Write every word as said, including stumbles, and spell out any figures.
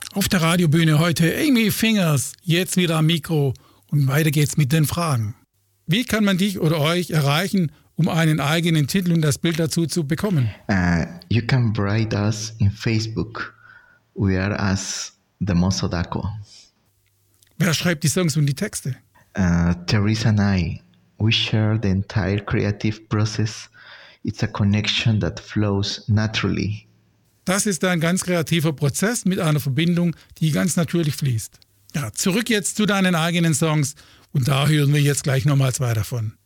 Auf der Radiobühne heute Amy Fingers, jetzt wieder am Mikro und weiter geht's mit den Fragen. Wie kann man dich oder euch erreichen, um einen eigenen Titel und das Bild dazu zu bekommen? Uh, you can write us in Facebook. We are as the Mosodako. Wer schreibt die Songs und die Texte? Uh, Teresa and I, we share the entire creative process. It's a connection that flows naturally. Das ist ein ganz kreativer Prozess mit einer Verbindung, die ganz natürlich fließt. Ja, zurück jetzt zu deinen eigenen Songs und da hören wir jetzt gleich nochmal zwei davon.